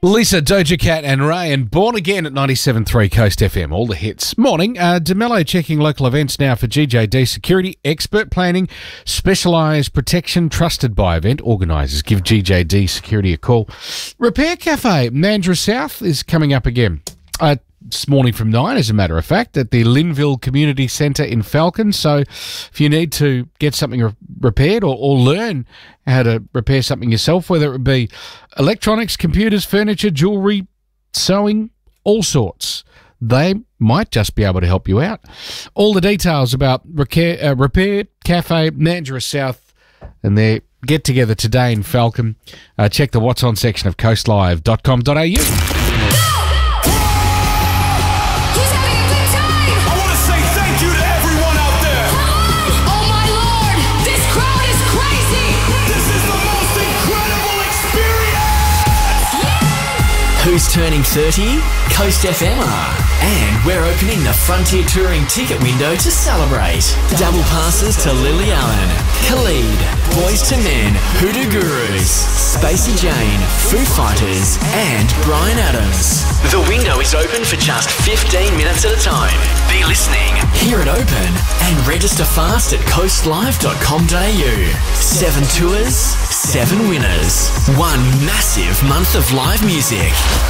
Lisa, Doja Cat and Ray and Born Again at 97.3 Coast FM. All the hits. Morning. DeMello checking local events now for GJD Security. Expert planning, specialised protection, trusted by event organisers. Give GJD Security a call. Repair Cafe, Mandurah South, is coming up again. This morning from 9, as a matter of fact, at the Linville Community Centre in Falcon. So if you need to get something repaired or learn how to repair something yourself, whether it be electronics, computers, furniture, jewellery, sewing, all sorts, they might just be able to help you out. All the details about Repair Cafe, Mandurah South, and their get-together today in Falcon. Check the What's On section of coastlive.com.au. Who's turning 30? Coast FM are. And we're opening the Frontier Touring ticket window to celebrate. Double passes to Lily Allen, Khalid, Boys II Men, Hoodoo Gurus, Spacey Jane, Foo Fighters, and Bryan Adams. The window is open for just 15 minutes at a time. Be listening, hear it open, and register fast at coastlive.com.au. 7 tours, 7 winners. 1 massive month of live music.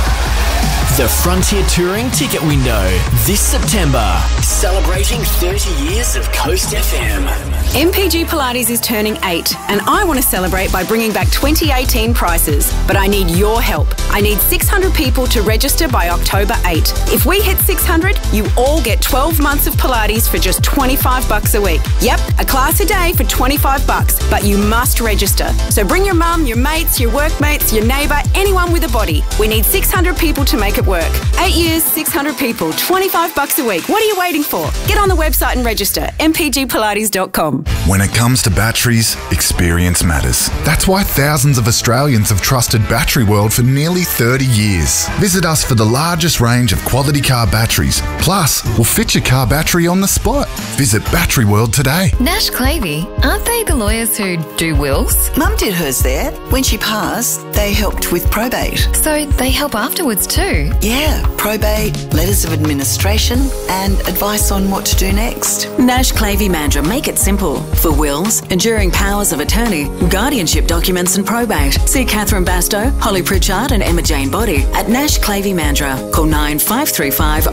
The Frontier Touring ticket window this September, celebrating 30 years of Coast FM. MPG Pilates is turning 8 and I want to celebrate by bringing back 2018 prices. But I need your help. I need 600 people to register by October 8. If we hit 600, you all get 12 months of Pilates for just $25 a week. Yep, a class a day for $25, but you must register. So bring your mum, your mates, your workmates, your neighbour, anyone with a body. We need 600 people to make it work. 8 years, 600 people, $25 a week. What are you waiting for? Get on the website and register, mpgpilates.com. When it comes to batteries, experience matters. That's why thousands of Australians have trusted Battery World for nearly 30 years. Visit us for the largest range of quality car batteries. Plus, we'll fit your car battery on the spot. Visit Battery World today. Nash Clavey, aren't they the lawyers who do wills? Mum did hers there. When she passed, they helped with probate. So they help afterwards too? Yeah, probate, letters of administration, and advice on what to do next. Nash Clavey Mandurah make it simple. For wills, enduring powers of attorney, guardianship documents and probate. See Catherine Bastow, Holly Pritchard and Emma Jane Body at Nash Clavey Mandurah. Call 9535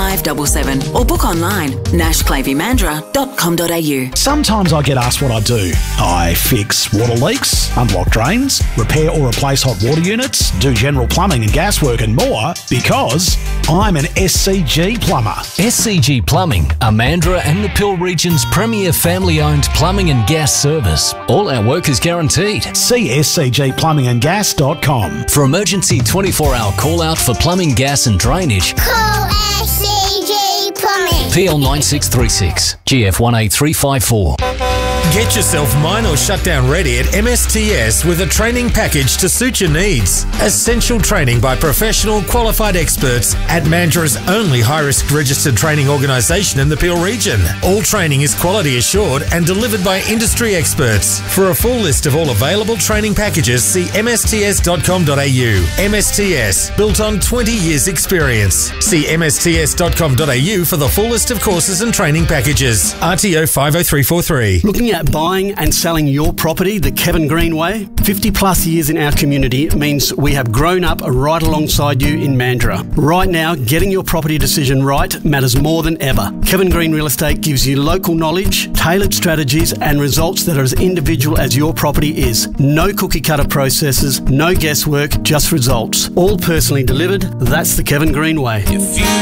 1577 or book online nashclaveymandurah.com.au. Sometimes I get asked what I do. I fix water leaks, unblock drains, repair or replace hot water units, do general plumbing and gas work and more because I'm an SCG plumber. SCG Plumbing, a Mandurah and the Peel region's premier family-owned plumbing and gas service. All our work is guaranteed. See scgplumbingandgas.com. For emergency 24-hour call-out for plumbing, gas and drainage, call SCG Plumbing. PL 9636, GF 18354. Get yourself mine or shutdown ready at MSTS with a training package to suit your needs. Essential training by professional, qualified experts at Mandurah's only high-risk registered training organisation in the Peel region. All training is quality assured and delivered by industry experts. For a full list of all available training packages, see msts.com.au. MSTS, built on 20 years experience. See msts.com.au for the full list of courses and training packages. RTO 50343. Looking at buying and selling your property the Kevin Green way? 50 plus years in our community means we have grown up right alongside you in Mandurah. Right now, getting your property decision right matters more than ever. Kevin Green Real Estate gives you local knowledge, tailored strategies and results that are as individual as your property is. No cookie cutter processes, no guesswork, just results. All personally delivered. That's the Kevin Green way.